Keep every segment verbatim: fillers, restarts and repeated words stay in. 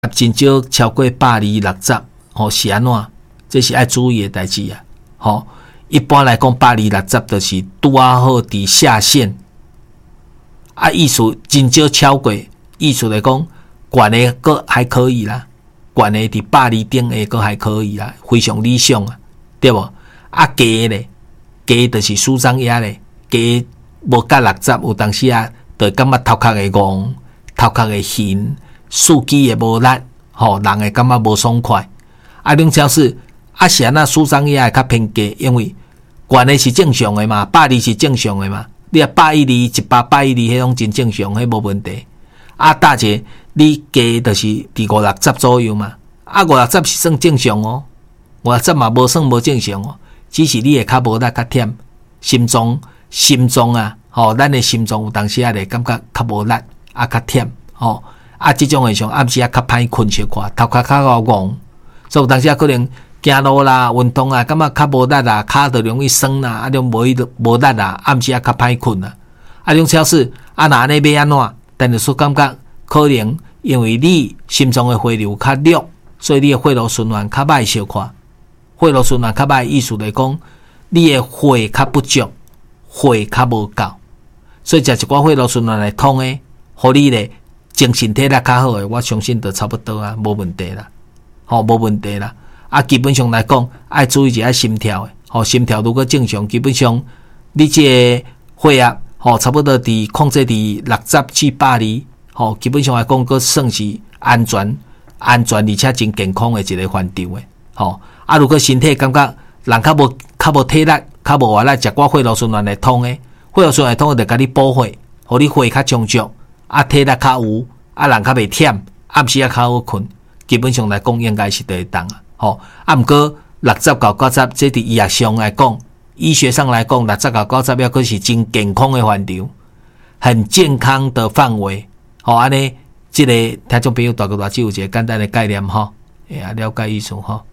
真少超过百二六十，吼是安怎？这是要注意的代志啊！吼，一般来讲，百二六十就是拄啊好伫下限，啊，意思真少超过，意思来讲，悬的个还可以啦，悬的伫百二顶的个还可以啦，非常理想啊，对无？啊，低的咧，低就是舒张压咧，低无甲六十，有当时啊，就感觉头壳会戆，头壳会晕，四肢也无力，吼，人会感觉无爽快。啊，两条是啊，是安那舒张压会较偏低，因为悬的是正常的嘛，百二是正常的嘛，你啊百一二、一百、百一二，迄种真正常，迄无问题。啊，大姐，你低就是伫五六十左右嘛，啊，五六十是算正常哦，五六十嘛无算无正常哦。只是你会较无力较忝，心脏心脏啊，吼、哦，咱的心脏有当时啊会感觉较无力，啊较忝，吼、哦，啊即种现象暗时啊较歹困小可，头壳较戆，所以有当时啊可能行路啦、运动啊，感觉较无力啦，骹就容易酸啦，啊种无无力啦，暗时啊较歹困啦，啊种超市啊若安尼要安怎？但是说感觉可能因为你心脏的回流较弱，所以你的血路循环较歹小可。血路循环较歹，意思来讲，你的血较不足，血较无够，所以食一寡血路循环来通的，互你咧精神体力较好的，我相信就差不多啊，无问题啦，吼、哦，无问题啦。啊，基本上来讲，爱注意一下心跳的，吼、哦，心跳如果正常，基本上你这个血压，吼、哦，差不多伫控制伫六十至百二，吼，基本上来讲，佫算是安全、安全而且真健康的一个范畴的，吼、哦。啊，如果身体感觉人较无较无体力、较无活力，食寡血路循环来通诶，血路循环通就甲你补血，互你血较充足，啊体力较有，啊人较袂忝，暗时啊较好困。基本上来讲，应该是对当啊。吼、哦，啊毋过六十到九十，这伫医学上来讲，医学上来讲，六十到九十抑佫是真健康诶范畴，很健康的范围。吼、哦，安尼，即、这个听众朋友大概大致有一个简单的概念吼，会啊了解意思吼。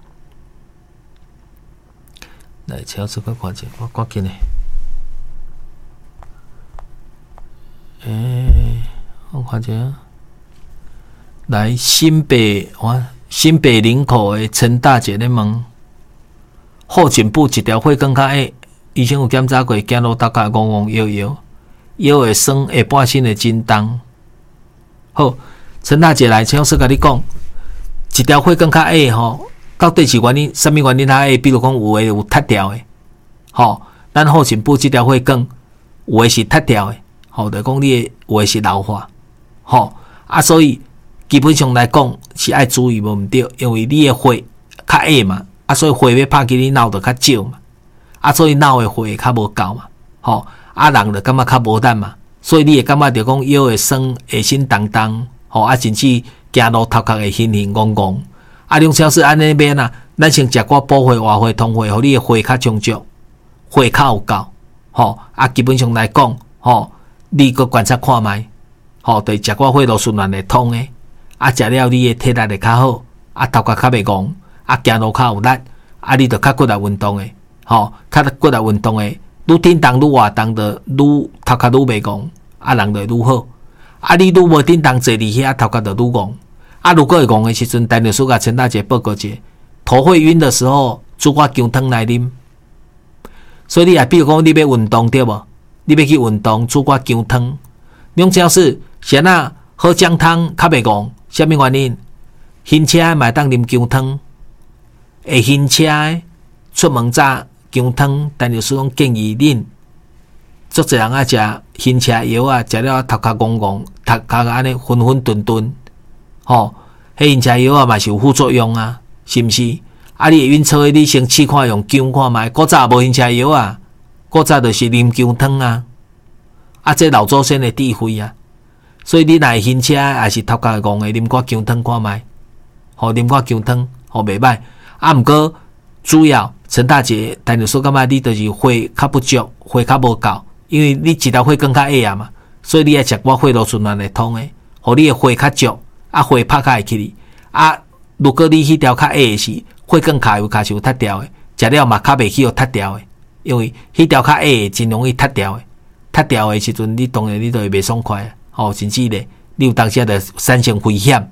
来，超市个看者，我赶紧嘞。诶、欸，我看者，来新北，我新北林口的陈大姐咧问，后颈部一条血管较矮，以前有检查过，走路大概戆戆摇摇，腰会酸，下半身会真重。好，陈大姐来，超市甲你讲，一条血管较矮吼。到底是原因？什么原因它会？比如讲，有诶有塌掉诶，吼，咱后颈部这条血管有诶是塌掉诶，吼，就讲你诶有诶是老化，吼啊，所以基本上来讲是爱注意无毋对，因为你诶血较矮嘛，啊，所以血要拍去你脑就较少嘛，啊，所以脑诶血较无够嘛，吼，啊，人就感觉较无力嘛，所以你会感觉着讲腰会酸，下身重重，吼，啊，甚至行路头壳会晕晕戆戆。啊，两超市安尼边啊，咱先食寡补血、活血、通血，互你诶血较充足，血较有够，吼啊，基本上来讲，吼，你个观察看觅，吼，对食寡血路循环会通诶，啊，食了你诶体力会较好，啊，头壳较袂戆，啊，行路较有力，啊，你着较骨力运动诶，吼，较骨力运动诶，愈振动愈活动，着愈头壳愈袂戆，啊，人就愈好，啊，你愈无振动坐伫遐，头壳就愈戆。啊，如果会戆的时阵，陈律师甲陈大姐报告者，头会晕的时候，煮寡姜汤来啉。所以你啊，比如讲你要运动对无？你要去运动，煮寡姜汤。两种是先啊，喝姜汤较袂戆，什么原因？晕车嘛当啉姜汤，会晕车的出门早姜汤，陈律师讲建议恁，足侪人啊食晕车药啊，食了头壳戆戆，头壳安尼昏昏顿顿。吼，迄晕车药啊嘛是有副作用啊，是毋是？啊，你会晕车的，你先试看用姜看觅，古早无晕车药啊，古早就是啉姜汤啊，啊，这老祖先的智慧啊，所以你若会晕车，还是头壳会戆的，啉寡姜汤看觅，吼，啉寡姜汤，吼袂歹。啊，毋过主要陈大姐，陈律师感觉你就是血较不足，血较无够，因为你一条血管较矮啊嘛，所以你爱食寡血路循环会通的，互你的血较足。啊，血拍开会去哩。啊，如果你迄条较矮的是血管卡有卡是有塌掉的，食了嘛较袂去有塌掉的，因为迄条较矮的真容易塌掉的。塌掉的时阵，你当然你就会袂爽快啊，吼、哦，甚至咧，你有当时就产生危险。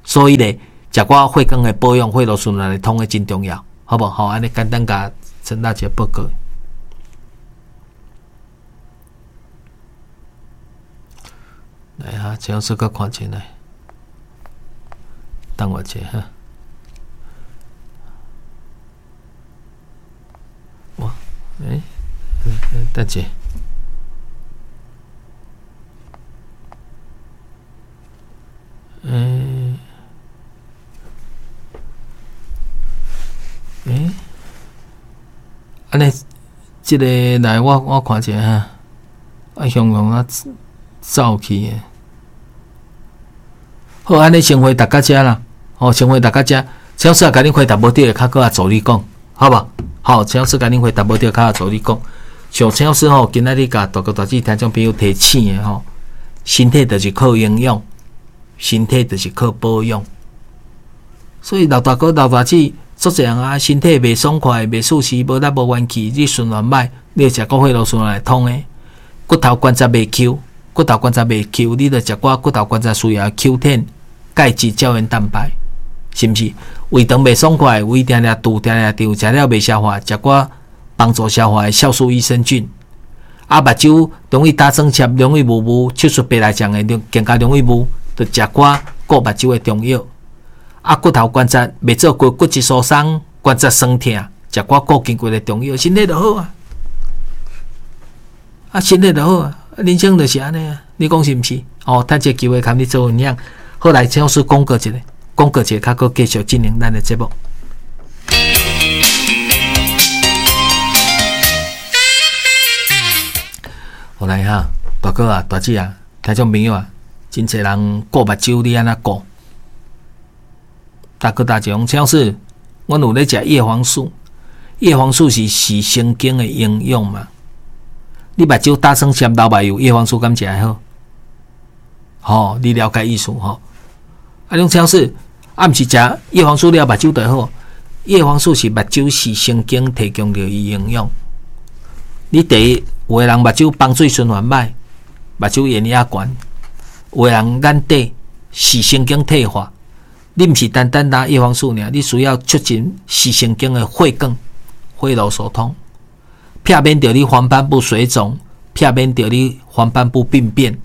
所以咧，食寡血管的保养、血路循环的通的真重要，好不好？安尼简单甲陈大姐报告。来哈，这样说个看起来，等我一下哈。哇，诶、欸，等下。嗯，诶，安尼，即个来我我看一下哈，啊，雄雄啊走去诶。好，安尼先回大家遮啦，哦，先回大家遮，请说甲恁回答无对诶，较搁啊助你讲，好无？好，请说甲恁回答无对，较啊助你讲。像请说吼，今仔日甲大哥大姐听众朋友提醒诶吼，身体就是靠营养。身体就是靠保养，所以老大哥、老大姐做这样啊，身体袂爽快、袂舒适、无力、无元气，你循环歹，你食个血路循环来通诶。骨头关节袂 Q， 骨头关节袂 Q， 你着食寡骨头关节需要 Q 天、钙质、胶原蛋白，是毋是？胃肠袂爽快，胃定定肚定定胀，食了袂消化，食寡帮助消化诶酵素益生菌。啊，目睭容易打肿切，容易雾雾，手术白内障诶，更加容易雾。着食寡顾目睭诶中药，啊骨头关节袂做骨骨质疏松、关节酸痛，食寡固筋骨诶中药，身体就好啊！啊身体就好啊！人生就是安尼啊！你讲是毋是？哦，趁这机会甲你做分享，好来，请老师广告一下，广告一下，较搁继续进行咱诶节目。好来哈，大哥啊、大姐啊、听众朋友啊。真侪人顾目睭，你安怎顾？大哥大姐讲，超市，阮有咧食叶黄素，叶黄素是视神经的营养嘛。你目睭打算摄流目油，叶黄素敢食会好？吼、哦，你了解意思吼？啊，种超市，啊，毋是食叶黄素了目睭就好。叶黄素是目睭视神经提供着伊营养。你第一，有个人目睭帮水循环歹，目睭眼压悬。有个人眼底视神经退化，你毋是单单拿叶黄素尔，你需要促进视神经的血管、血路疏通，避免着你黄斑部水肿，避免着你黄斑部病变。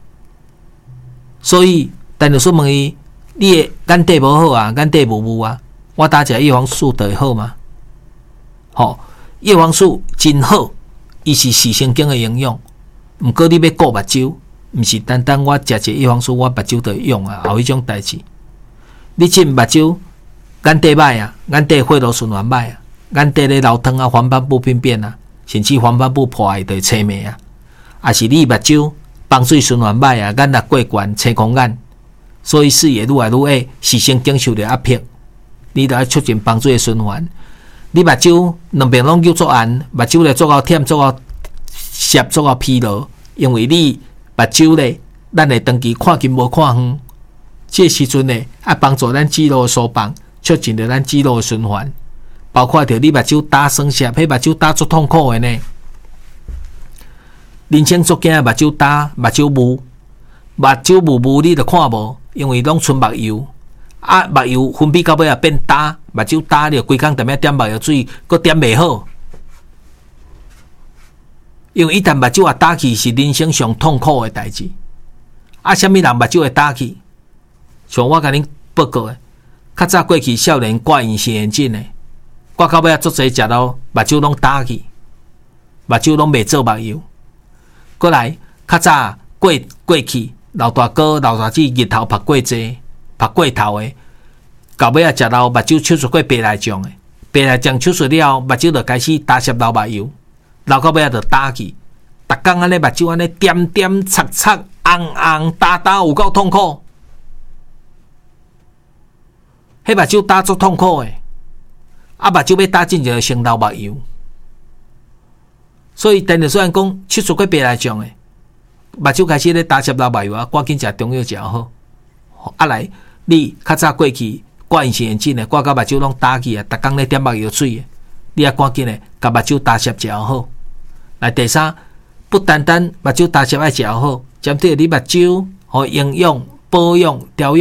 所以，但是说问伊，你的眼底无好啊，眼底无雾啊，我打食叶黄素就会好吗？吼、哦，叶黄素真好，伊是视神经的营养，毋过你要顾目睭。毋是单单我食一叶黄素，我目睭就用啊，后迄种代志。你即目睭眼底歹啊，眼底血路循环歹啊，眼底咧流汤啊，黄斑部病变啊，甚至黄斑部破坏就会青霉啊。啊是你目睭帮水循环歹啊，眼力过悬，青光眼，所以视野愈来愈矮，视神经受到压迫。你著要促进帮水的循环。你目睭两边拢有作暗，目睭咧做到忝，做到涩，做到疲劳，因为你目睭咧，咱会长期看近无看远，这时阵咧，啊帮助咱肌肉疏放，促进着咱肌肉的循环，包括着你目睭打酸涩，迄目睭打足痛苦的呢。人生足惊目睭打，目睭雾，目睭雾雾你着看无，因为拢剩目油，啊目油分泌到尾也变打，目睭打你着规工踮遐点目药水，佫点袂好。因为一旦目睭也打去，是人生上痛苦的代志。啊，什么人目睭会打去？像我甲恁报告的，较早过去少年挂隐形眼镜的，挂到尾啊，足侪食到目睭拢打去，目睭拢袂做目油。过来，较早过过去，老大哥、老大姐日头晒过济，晒过头的，到尾啊食到目睭手术过白内障的，白内障手术了，目睭就开始打摄流目油。流到尾啊，就打去，逐工安尼目睭安尼点点擦擦、红红打打，有够痛苦。迄目睭打足痛苦诶，啊目睭要打进就先流目油。所以，但是虽然讲手术过白内障诶，目睭开始咧打摄流目油啊，赶紧食中药食好。啊来，你较早过去挂隐形眼镜诶，挂到目睭拢打去啊，逐工咧点目药水诶。你也赶紧咧，甲目睭打摄食好。来第三，不单单目睭打摄爱食好，针对你目睭和营养、保养、调养，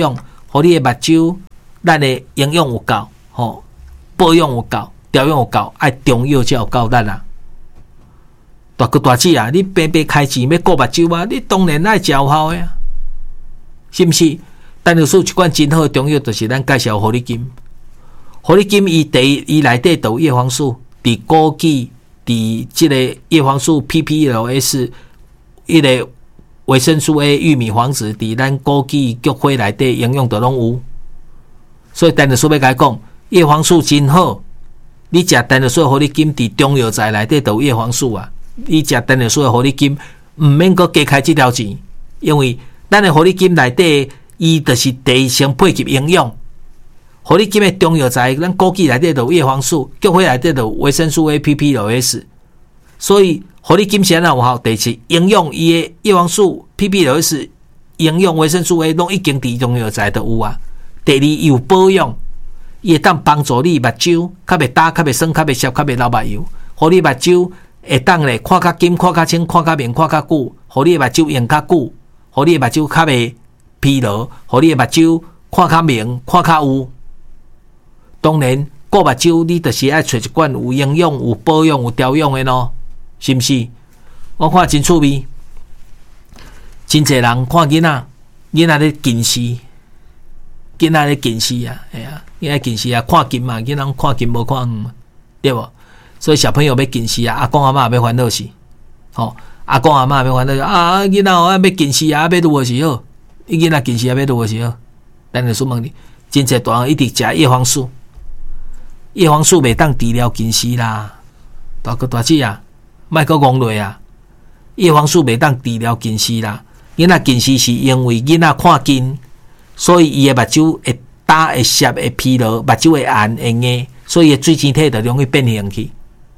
互你的目睭，咱的营养有够，吼，保养有够，调养有够，爱中药才有够力啊！大哥大姐啊，你白白开钱要顾目睭啊，你当然爱食有效的啊，是毋是？陈律师一款真好的中药，就是咱介绍互你金。互你金伊第伊内底都有叶黄素，伫枸杞，伫即个叶黄素 P P L S， 迄个维生素 A、玉米黄质，伫咱枸杞、菊花内底营养都拢有。所以陈律师要甲你讲，叶黄素真好。你食陈律师互你金，伫中药材内底都有叶黄素啊。你食陈律师互你金，毋免阁加开即条钱，因为咱的互你金内底，伊就是第一层配给营养。互你金的中药材，咱枸杞内底就有叶黄素，菊花内底就有维生素 A、P P L S， 所以互你金先有效。第一，营养伊的叶黄素、P P L S、营养维生素 A 拢已经伫中药材都有啊。第二，有保养，伊会当帮助你目睭较袂干、较袂酸、较袂涩、较袂流目油，互你目睭会当咧看较金、看较清、看较明、看较久，互你的目睭用较久，互你的目睭较袂疲劳，互你的目睭看较明、看较有。当然，顾目睭你就是爱找一罐有营养、有保养、有调养的咯，是毋是？我看真趣味，真侪人看囡仔，囡仔咧近视，囡仔咧近视啊，哎呀，囡仔近视啊，看近嘛，囡仔看近无看远嘛，对无？所以小朋友要近视啊，阿公阿嬷要烦恼死，吼、哦，阿公阿嬷要烦恼啊，囡仔哦要近视啊，要拄个时好，伊囡仔近视啊，要拄个时好。咱就说问你，真侪大人一直食叶黄素。叶黄素袂当治疗近视啦，大哥大姐啊，莫阁戆落啊！叶黄素袂当治疗近视啦。囡仔近视是因为囡仔看近，所以伊的目睭会干、会涩、会疲劳，目睭会暗、会硬，所以伊水晶体就容易变形去。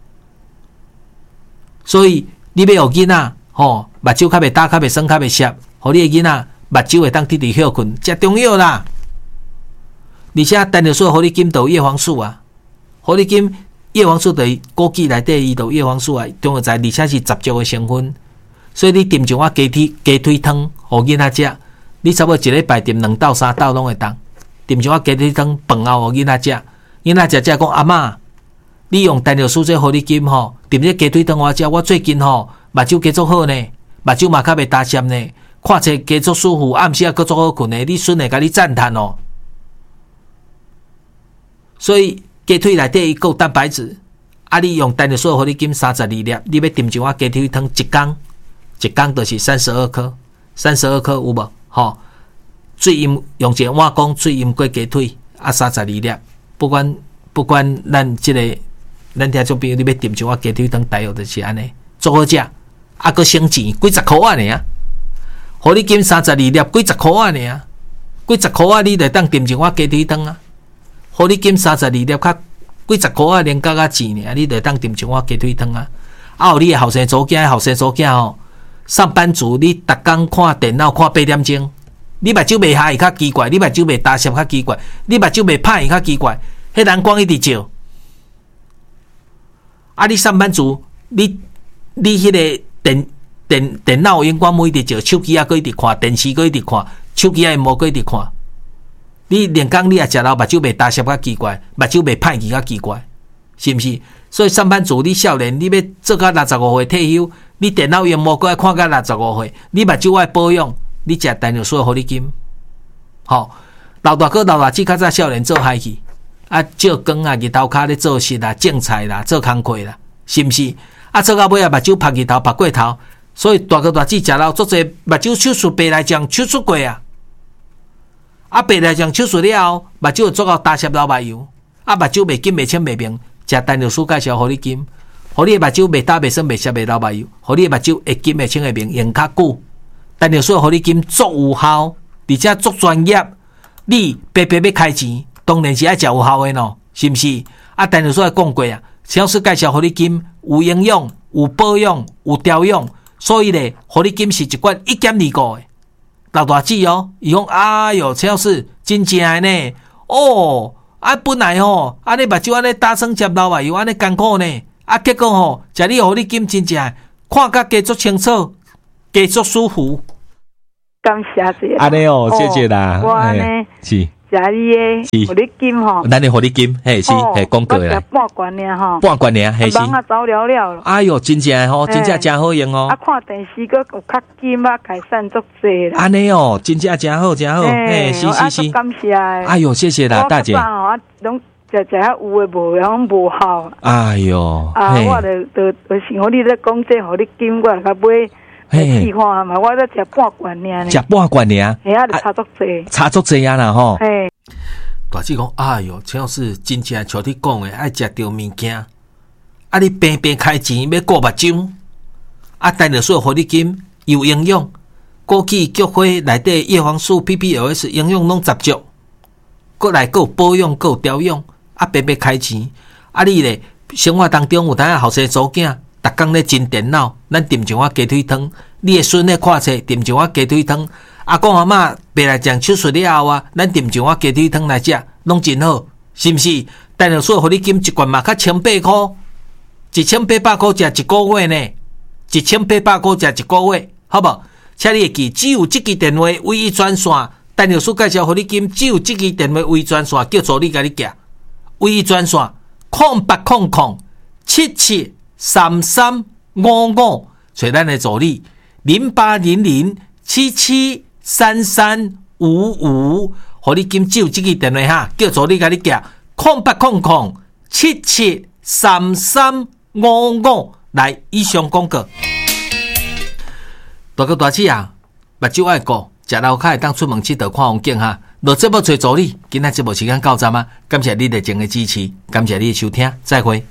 所以你要互囡仔吼，目睭较袂干、较袂酸、较袂涩，互你的囡仔目睭会当直直休困，食中药啦。而且单着说，互你金都有叶黄素啊。互你金叶黄素伫枸杞内底，伊都有叶黄素啊，中药材，而且是杂质的成分，所以你炖一碗鸡腿鸡腿汤，互囡仔食，你差不多一礼拜炖两到三道拢会当。炖一碗鸡腿汤饭后，互囡仔食，囡仔食食讲阿嬷，你用单着素这互你金吼，炖这鸡腿汤我食，我最近吼目睭加足好呢，目睭嘛较袂干涩呢，看册加足舒服，暗时啊阁足好困呢，你孙会甲你赞叹哦。所以鸡腿内底伊有蛋白质，啊，你用单日所互你金三十二粒，你要炖一碗鸡腿汤，一缸一缸就是三十二颗，三十二颗有无？吼，水饮用一个碗公水饮过鸡腿，啊，三十二粒，不管不管咱即、这个咱听众朋友，你要炖一碗鸡腿汤，大约就是安尼，足好食，啊，阁省钱，几十箍啊呢啊！互你金三十二粒，几十箍啊呢啊！几十箍啊，你就当炖一碗鸡腿汤啊！互你金三十二粒，较几十箍啊，连加加钱呢，你就当炖一碗鸡腿汤啊！啊，有你的后生祖囝，后生祖囝吼，上班族你逐工看电脑看八点钟，你目睭袂瞎伊较奇怪，你目睭袂干涩较奇怪，你目睭袂歹伊较奇怪，迄蓝光一直照。啊，你上班族，你你迄个电电电脑荧光幕一直照，手机啊搁一直看，电视搁一直看，手机啊荧幕搁一直看。你连工你也食到目睭袂干涩较奇怪，目睭袂歹去较奇怪，是毋是？所以上班族你少年，你要做到六十五岁退休，你电脑荧幕搁爱看到六十五岁，你目睭爱保养，你食单就所互你金。吼，老大哥老大姐较早少年做海去，啊，照光啊，日头骹咧做事啦、种菜啦、做工课啦，是毋是？啊，做到尾啊，目睭晒日头、晒过头，所以大哥大姐食到足侪目睭手术白内障手术过啊。啊，白内障手术了后，目睭会做到干涩流目油，啊，目睭袂金袂清袂明，食单药素介绍互你金，互你的目睭袂干袂酸袂涩袂流目油，互你的目睭会金会清会明，用较久。单药素互你金足有效，而且足专业。你白白要开钱，当然是爱食有效的咯，是毋是？啊，单药素也讲过啊，超市介绍互你金有营养、有保养、有调养，所以咧，互你金是一罐一减二五的。老大姐哦，伊讲哎哟，陈老师真正的呢，哦，啊本来吼，安尼目睭安尼打算接流目油，安尼艰苦呢，啊结果吼，食你互你金真正看甲加足清楚，加足舒服。 感谢一下。 安尼哦，谢谢啦。 我呢是。 食你的，互你金吼， 咱的互你金，嘿是，嘿讲过来。 半罐尔吼， 半罐尔，嘿是。 忙啊走了了。 哎哟，真正吼，真正真好用哦。 啊，看电视个有较金啊，改善足济啦。 安尼哦，真正真好，真好，嘿是是是。 感谢。哎呦，谢谢啦，大姐。 我拢食食有诶无，然后无好。 哎哟， 啊，我就就就想，你咧讲这，互你金，我来甲买。嘿，试看嘛，我咧食半罐尔。食半罐尔。 嘿啊，就差足济。 差足济啊啦吼。 嘿。 大姐讲，哎哟，陈老师真正像你讲的，爱食着物件，啊，你平平开钱要顾目睭，啊，单尿素、活力金有营养，枸杞、菊花内底叶黄素、P P L S 营养拢十足，过来有保养、有调养，啊，平平开钱，啊，你咧生活当中有当后生祖囝，逐工咧真电脑，咱炖一碗鸡腿汤，你的孙咧看册炖一碗鸡腿汤。阿公阿嬷白来讲手术了后啊，咱炖一碗鸡腿汤来食，拢真好，是毋是？单尿素互你金一罐嘛，较千八箍，一千八百箍食一个月呢，一千八百箍食一个月，好无？请你会记，只有这支电话唯一专线，单尿素介绍互你金，只有这支电话唯一专线，叫助理甲你寄，唯一专线空八空空七七三三五五，找咱的助理零八零零七七。三三五五，互你金只有这个电话哈，叫助理甲你寄空八空空七七三三五五来以上广告。大哥大姐啊，目睭爱顾，食老卡会当出门佚佗看风景哈。落节目找助理，今仔节目时间到站啊！感谢你热情的支持，感谢你的收听，再会。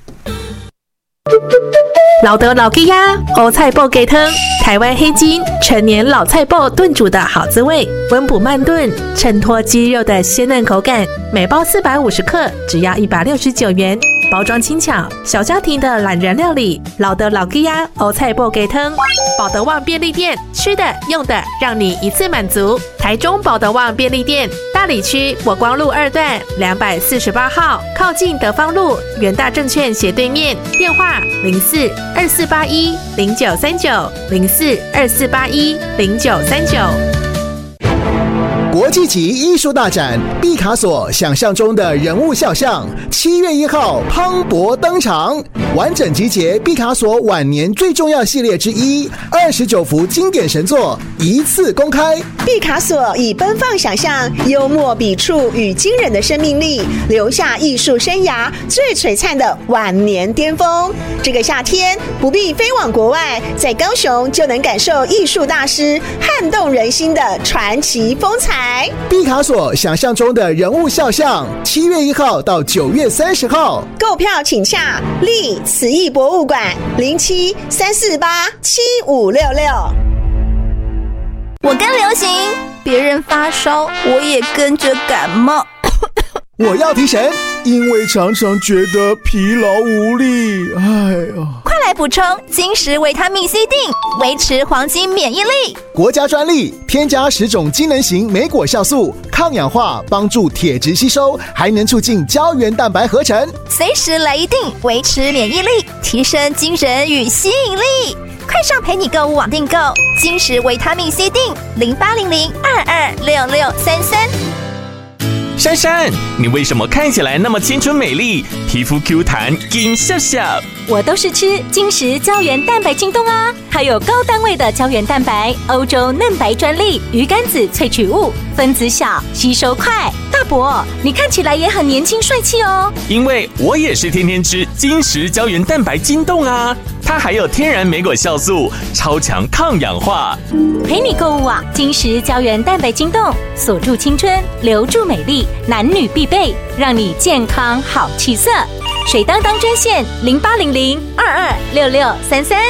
老德老鸡鸭欧菜脯鸡汤，台湾黑金陈年老菜脯炖煮的好滋味，温补慢炖，衬托鸡肉的鲜嫩口感。每包四百五十克，只要一百六十九元。包装轻巧，小家庭的懒人料理。老德老鸡鸭欧菜脯鸡汤，保德旺便利店，吃的用的让你一次满足。台中保德旺便利店，大里区国光路二段两百四十八号，靠近德芳路元大证券斜对面。电话零四二四八一零九三九零四二四八一零九三九。 国际级艺术大展毕卡索想象中的人物肖像，七月一号磅礴登场，完整集结毕卡索晚年最重要系列之一，二十九幅经典神作一次公开。 毕卡索以奔放想象、幽默笔触与惊人的生命力，留下艺术生涯最璀璨的晚年巅峰。这个夏天不必飞往国外，在高雄就能感受艺术大师撼动人心的传奇风采。 毕卡索想象中的人物肖像，七月一号到九月三十号， 购票请洽立慈艺博物馆零七三四八七五六六。 我跟流行，别人发烧，我也跟着感冒。 我要提神，因为常常觉得疲劳无力。哎呀， 快来补充金石维他命 C 锭，维持黄金免疫力。 国家专利，添加十种机能型莓果酵素，抗氧化，帮助铁质吸收，还能促进胶原蛋白合成。 随时来一锭，维持免疫力，提升精神与吸引力。快上陪你购物网订购金石维他命 C 锭，零八零零二二六六三三。 珊珊，你为什么看起来那么青春美丽，皮肤 Q 弹，金笑笑？ 我都是吃金石胶原蛋白晶冻啊，还有高单位的胶原蛋白，欧洲嫩白专利，鱼肝子萃取物，分子小，吸收快。大伯，你看起来也很年轻帅气哦。 因为我也是天天吃金石胶原蛋白晶冻啊，它还有天然莓果酵素，超强抗氧化。 陪你购物网，金石胶原蛋白晶冻，锁住青春，留住美丽，男女必备，让你健康好气色。水当当专线零八零零二二六六三三。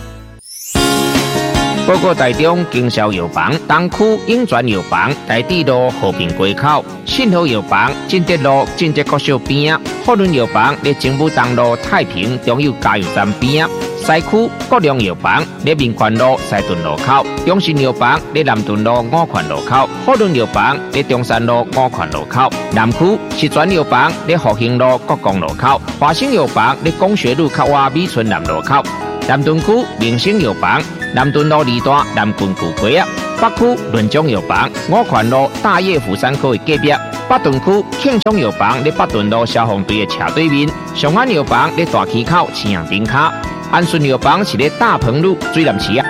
报告台中经销药房东区永泉药房台地路和平街口，信和药房进德路进德国小边啊，福伦药房在政府东路太平中油加油站边啊，西区国良药房在民权路西屯路口，中信药房在南屯路五权路口，福伦药房在中山路五权路口，南区石泉药房在复兴路国光路口，华兴药房在工学路靠外美村南路口。 南屯区明星药房，南屯路二段南郡古街啊。北区润中药房，五权路大叶府山口的隔壁；北屯区庆中药房在北屯路消防队的斜对面；上安药房在大溪口青阳顶卡；安顺药房是在大鹏路水南市啊。